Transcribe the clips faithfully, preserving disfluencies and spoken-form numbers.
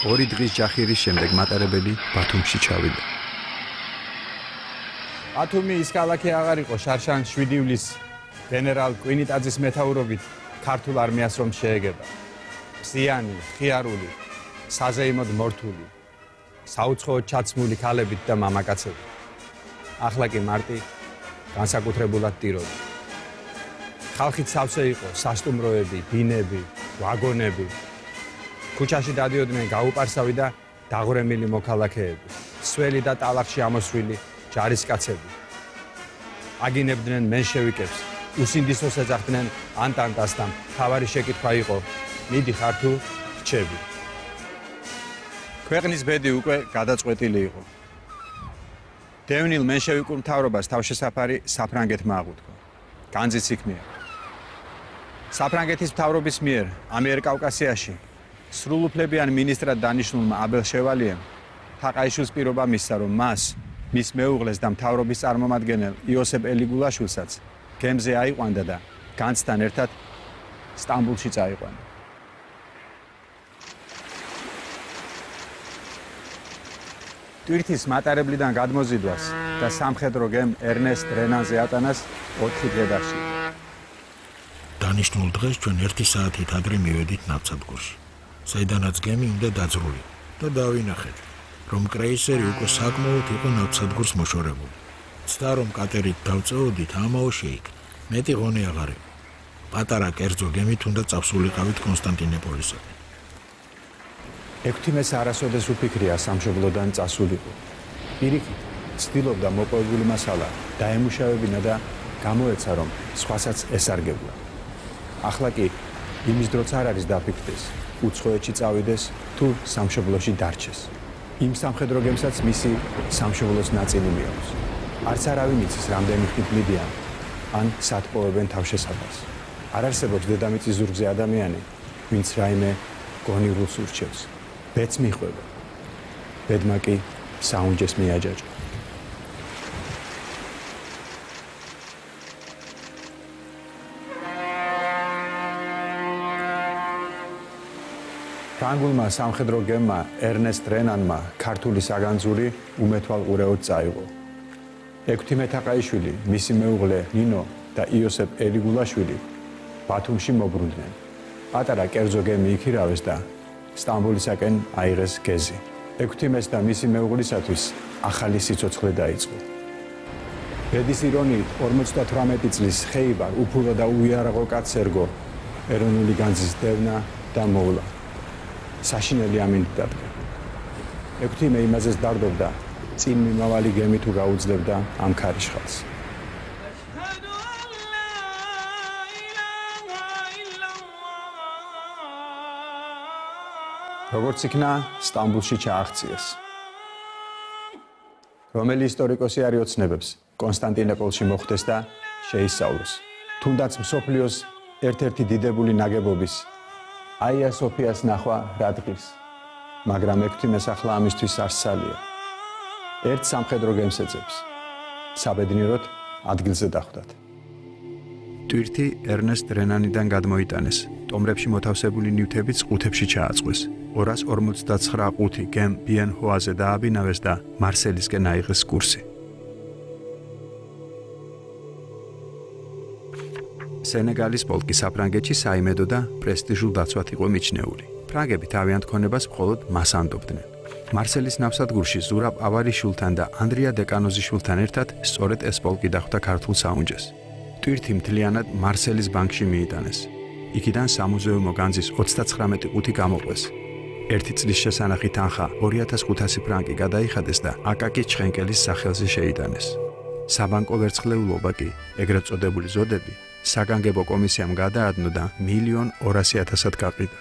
ორი დღის ჯახირის შემდეგ მატარებელი ბათუმში ჩავიდა. ბათუმი ის ქალაქი აღარ იყო შარშან შვიდი ივლისს გენერალ კვინიტაძის მეთაურობით ქართულ არმიას რომ შეეგება. მზიანი, ხიარული, საზეიმოდ მორთული, საუცხოოდ ჩაცმული ქალებით და მამაკაცებით. ახლა კი მარტი განსაკუთრებულად ტიროდი. ხალხით სავსე იყო სასტუმროები, ბინები, ვაგონები. ქუჩაში დადიოდნენ გაუპარსავი და დაღვრემილი მოქალაქეები, სველი და ტალახში ამოსვლილი ჯარისკაცები. აგინებდნენ მენშევიკებს, უსინდისოს ეძახდნენ ანტანტას და მთავარი შეკითხვა იყო: მიდიხარ თუ რჩები? ქვეყნის ბედი უკვე გადაწყვეტილი იყო. დევნილ მენშევიკურ მთავრობას თავშესაფარი საფრანგეთმა აღუთქვა. განძის იქ მიერ. საფრანგეთის მთავრობის მიერ ამიერკავკასიაში სრულუფლებიან მინისტრად დანიშნულმა აბელ შევალიემ თაყაიშვილს პირობა მისცა, რომ მას, მის მეუღლეს და მთავრობის წარმომადგენელ იოსებ ელიგულაშვილსაც გემზე აიყვანდა და განძთან ერთად სტამბულში წაიყვანა. ტვირთის მატარებლიდან გადმოზიდვას და სამხედრო გემ ერნესტ რენანზე ატანას ოთხი დღე დასჭირდა. დანიშნულ დღეს ჩვენ ერთი საათით ადრე მივედით ნავსადგურში. საიდანაც გემი უნდა დაძრული და დავინახეთ, რომ კრეისერი უკვე საკმაოდ იყო ნავსადგურს მოშორებული. ცდა რომ კატერით დავწეოდით, ამაო შეიქ. მეტი ღონე აღარ იყო. პატარა კერძო გემით უნდა წავსულიყავით კონსტანტინოპოლისაკენ. ექვთიმეს არასოდეს უფიქრია სამშობლოდან წასულიყო. პირიქით ცდილობდა მოპოვებული მასალა დაემუშავებინა და გამოეცა, რომ სხვასაც ესარგებლა. ახლა კი იმის დროც არ არის დაფიქრდეს, უცხოეთში წავიდეს თუ სამშობლოში დარჩეს. იმ სამხედრო გემსაც მისი სამშობლოს ნაწილი მიაქვს. არც არავინ იცის, რამდენი ხნით მიდიან ან სად პოვებენ თავშესაფარს. არ არსებობს დედამიწის ზურგზე ადამიანი, ვინც რაიმე გონივრულს ურჩევს. ბედს მიხვება. ბედმა კი საუნჯეს მიაჯაჭვა. ფრანგულმა სამხედრო გემმა ერნესტ რენანმა ქართული საგანძური უმეთვალყურეოდ წაიღო. ექვთიმე თაყაიშვილი, მისი მეუღლე ნინო და იოსებ ელიგულაშვილი ბათუმში მობრუნდნენ. პატარა კერძო გემი იქირავეს და სტამბოლისაკენ აიღეს გეზი. ექვთიმეს და მისი მეუღლისათვის ახალი სიცოცხლე დაიწყო. ბედის ირონიით ორმოცდათვრამეტი წლის ხეიბარ უფურო და უიარაღო კაცს ერგო ეროვნული განძის დევნა და მოვლა. საშინელი ამინდ დადგა. ექვთიმე იმაზეც დარდობდა, წინ მიმავალი გემი თუ გაუძლებდა ამ ქარიშხალს. როგორც იქნა სტამბულში ჩააღწიეს. რომელი ისტორიკოსი არ ოცნებებს კონსტანტინოპოლში მოხდეს და შეისწავლოს. თუნდაც მსოფლიოს ერთ-ერთი დიდებული ნაგებობის აია სოფიას ნახვა რადგის, მაგრამ ექვთიმეს ახლა ამისთვის არ სალია. ერთ სამხედრო გემს ეძებს. საბედნიეროდ ადგილზე დახვდათ. ტვირთი ერნესტ რენანიდან გადმოიტანეს. ტომრებში მოთავსებული ნივთებიც ყუთებში ჩააწყვეს. ორას ორმოცდაცხრა ყუთი გემ ბიენჰოაზე დააბინავეს და მარსელისკენ აიღეს კურსი. სენეგალის პოლკი საფრანგეთში საიმედო და პრესტიჟულ დაცვად იყო მიჩნეული. ფრანგები თავიანთ ქონებას მხოლოდ მას ანდობდნენ. მარსელის ნავსადგურში ზურაბ ავალიშვილთან და ანდრია დეკანოზიშვილთან ერთად სწორედ ეს პოლკი დახვდა ქართულ საუნჯეს. ტვირთი მთლიანად მარსელის ბანკში მიიტანეს. იქიდან სამუზეუმო განძის ოცდაცხრამეტი ყუთი გამოყვეს. ერთი წლის შესანახი თანხა ორი ათას ხუთასი ფრანკი გადაიხადეს და აკაკი ჩხენკელის სახელზე შეიტანეს. საბანკო ვერცხლეულობა კი, ეგრეთ წოდებული ზოდები, საგანგებო კომისიამ გადაადნო და მილიონ ორასი ათასად გაყიდა.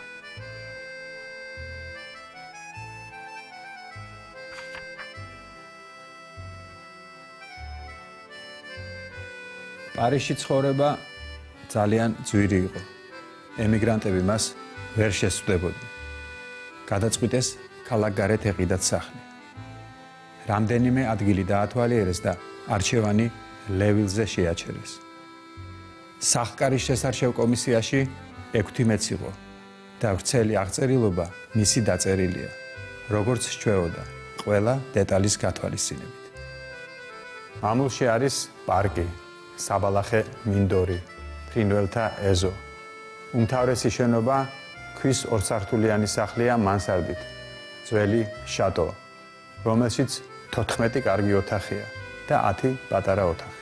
პარიზში ცხოვრება ძალიან ძვირი იყო. ემიგრანტები მას ვერ შესწვდებოდნენ. გადაწყვიტეს ქალაქგარეთ ეყიდათ სახლი. რამდენიმე ადგილი დაათვალიერეს და არჩევანი ლევილზე შეაჩერეს. სახლკარის შესარჩევ კომისიაში ექვთიმეც იყო და ვრცელი აღწერილობა მისი დაწერილია. როგორც სჩვეოდა, ყველა დეტალის გათვალისწინებით. მამულში არის პარკი, საბალახე მინდორი, ფრინველთა ეზო. უმთავრესი შენობა ქვის ორსართულიანი სახლია მანსარდით, ძველი შატო, რომელშიც თოთხმეტი კარგი ოთახია და ათი პატარა ოთახი.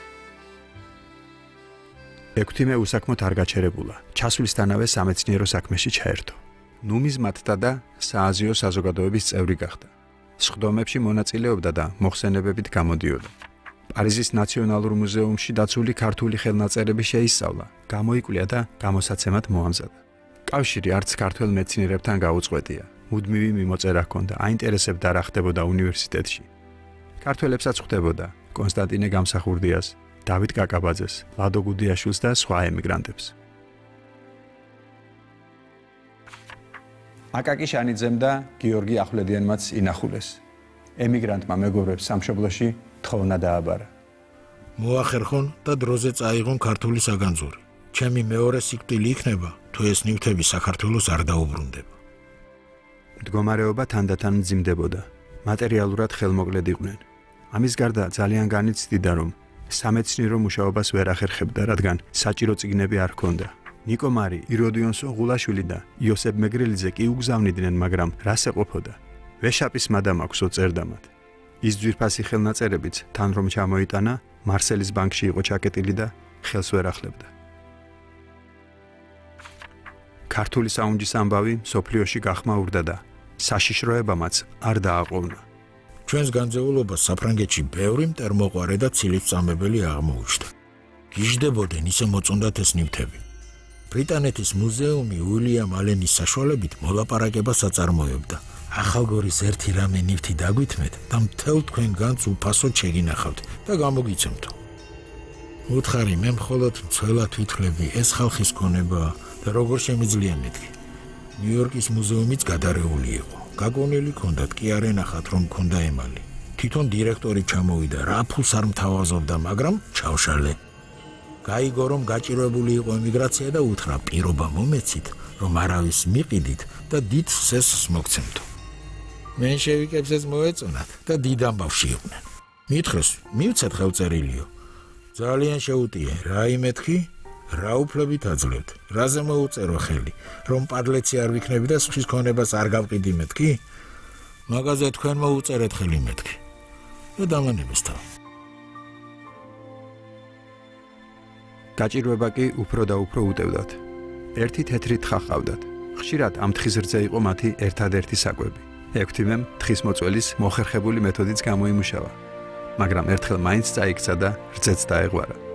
ექვთიმე უსაქმოდ არ გაჩერებულა, ჩასვლისთანავე სამეცნიერო საქმეში ჩაერთო. ნუმიზმატთა და სააზიო საზოგადოების წევრი გახდა. სხდომებში მონაწილეობდა და მოხსენებებით გამოდიოდა. პარიზის ნაციონალურ მუზეუმში დაცული ქართული ხელნაწერები შეისწავლა, გამოიკვლია და გამოსაცემად მოამზადა. კავშირი არც ქართველ მეცნიერებთან გაუწყვეტია. მუდმივი მიმოწერა ჰქონდა, აინტერესებდა რა ხდებოდა უნივერსიტეტში. ქართველებსაც ხვდებოდა კონსტანტინე გამსახურდიას, დავით კაკაბაძეს, ლადო გუდიაშვილს და სხვა ემიგრანტებს. აკაკი შანიძემ და გიორგი ახვლედიანმაც ინახულეს. ემიგრანტმა მეგობრებს სამშობლოში თხოვნა დააბარა. მოახერხონ და დროზე წაიღონ ქართული საგანძური. ჩემი მეორე სიკვდილი იქნება, თუ ეს ნივთები საქართველოს არ დაუბრუნდება. მდგომარეობა თანდათან მძიმდებოდა. მატერიალურად ხელმოკლედ იყვნენ. ამის გარდა ძალიან განიცდიდა, რომ სამეცნიერო მუშაობას ვერ ახერხებდა, რადგან საჭირო წიგნები არ ჰქონდა. ნიკო მარი, იროდიონსო ღულაშვილი და იოსებ მეგრელიძე კი უგზავნიდნენ, მაგრამ რას ეყოფოდა? ვეშაპის მადამ აქვსო წერდამად. ის ძვირფასი ხელნაწერებიც თან რომ ჩამოიტანა, მარსელის ბანკში იყო ჩაკეტილი და ხელს ვერ ახლებდა. ქართული საუნჯის ამბავი სოფლიოში გახმაურდა და საშიშროებამაც არ დააყოვნა. ჩვენს განძეულობას საფრანგეთში ბევრი მტერმოყვარე და ცილისწამებელი აღმოუჩნდა. გიждდებოდნენ ისე მოწონდათ ეს ნივთები. ბრიტანეთის მუზეუმი უილიამ ალენის საშუალებით მოლაპარაკებას აწარმოებდა. ახალგორის ერთი რამე ნივთი დაგვითმეთ და მთელ თქვენ განძს უფასოდ შეგინახავთ და გამოგიცემთო. უთხარი, მე მხოლოდ მცველად ვითვლები, ეს ხალხის ქონება და როგორ შემიძლია მეთქი. ნიუ-იორკის მუზეუმიც გადარეული იყო. გაგონილი ჰქონდათ, კი არ ენახათ, რომ ჰქონდა ემალი. თვითონ დირექტორი ჩამოვიდა, რა ფულს არ მთავაზობდა, მაგრამ ჩავშალე. გაიგო, რომ გაჭირვებული იყო ემიგრაცია და უთხრა, პირობა მომეცით, რომ არავის მიყიდით და დიდ სესს მოგცემთო. მენშევიკებს ეს მოეწონათ და დიდ ამბავში იყვნენ. მითხრეს, მივცეთ ხელწერილიო. ძალიან შეუტიე, რა იმეთქი? რა უფლებით აძლევთ? რაზე მოუწერო ხელი? რომ პადლეცი არ ვიქნები და სხვის ქონებას არ გავყიდი მეთქი? მაგაზე თქვენ მოუწერეთ ხელი მეთქი. და დამანებეს თავ. გაჭირვება კი უფრო და უფრო უტევდათ. ერთი თეთრი თხა ჰყავდათ. ხშირად ამ თხის რძე იყო მათი ერთადერთი საკვები. ექვთიმემ თხის მოწველის მოხერხებული მეთოდიც გამოიმუშავა, მაგრამ ერთხელ მაინც წაიქცა და რძეც დაეღვარა.